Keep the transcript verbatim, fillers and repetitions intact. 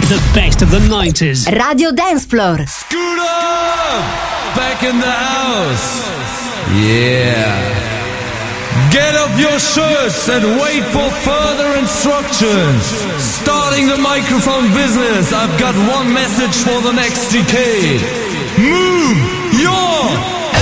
The best of the nineties. Radio Dance Floor. Scoot up! Back in the house. Yeah. Get up your shirts and wait for further instructions. Starting the microphone business, I've got one message for the next decade. Move your